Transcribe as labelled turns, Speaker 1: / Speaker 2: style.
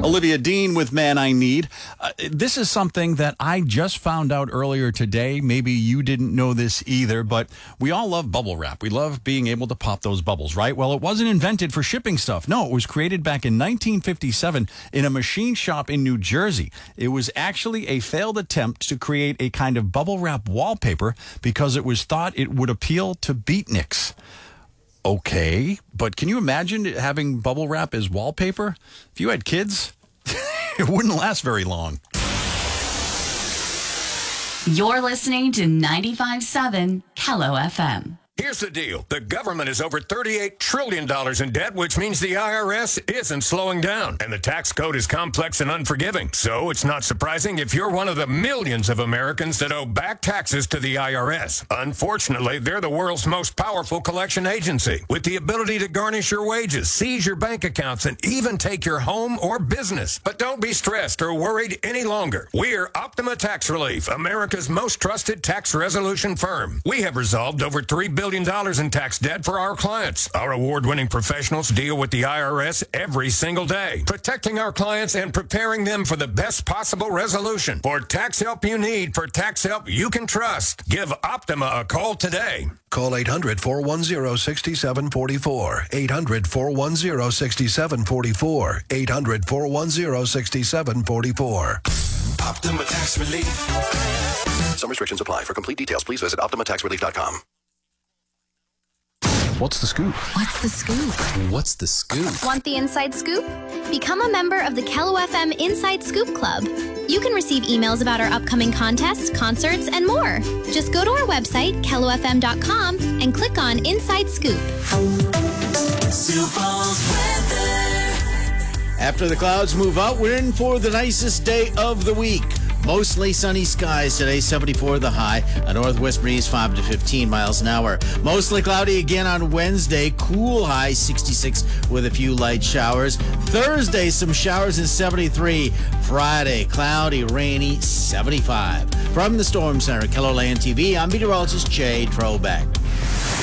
Speaker 1: Olivia Dean with Man I Need. This is something that I just found out earlier today. Maybe you didn't know this either, but we all love bubble wrap. We love being able to pop those bubbles, right? Well, it wasn't invented for shipping stuff. No, it was created back in 1957 in a machine shop in New Jersey. It was actually a failed attempt to create a kind of bubble wrap wallpaper because it was thought it would appeal to beatniks. Okay, but can you imagine having bubble wrap as wallpaper? If you had kids, it wouldn't last very long.
Speaker 2: You're listening to 95.7 Kello FM.
Speaker 3: Here's the deal. The government is over $38 trillion in debt, which means the IRS isn't slowing down. And the tax code is complex and unforgiving. So it's not surprising if you're one of the millions of Americans that owe back taxes to the IRS. Unfortunately, they're the world's most powerful collection agency, with the ability to garnish your wages, seize your bank accounts, and even take your home or business. But don't be stressed or worried any longer. We're Optima Tax Relief, America's most trusted tax resolution firm. We have resolved over $3 billion in tax debt for our clients. Our award-winning professionals deal with the IRS every single day, protecting our clients and preparing them for the best possible resolution. For tax help you need, for tax help you can trust, give Optima a call today.
Speaker 4: Call 800-410-6744. 800-410-6744. 800-410-6744.
Speaker 5: Optima Tax Relief.
Speaker 4: Some restrictions apply. For complete details, please visit OptimaTaxRelief.com.
Speaker 6: What's the scoop?
Speaker 7: What's the scoop?
Speaker 6: What's the scoop?
Speaker 7: Want the inside scoop? Become a member of the Kello FM Inside Scoop Club. You can receive emails about our upcoming contests, concerts, and more. Just go to our website, kellofm.com, and click on Inside Scoop.
Speaker 5: Sioux Falls weather.
Speaker 8: After the clouds move out, we're in for the nicest day of the week. Mostly sunny skies today, 74 the high. A northwest breeze, 5 to 15 miles an hour. Mostly cloudy again on Wednesday. Cool high, 66 with a few light showers. Thursday, some showers in 73. Friday, cloudy, rainy, 75. From the Storm Center, KELOLAND TV, I'm meteorologist Jay Trobeck.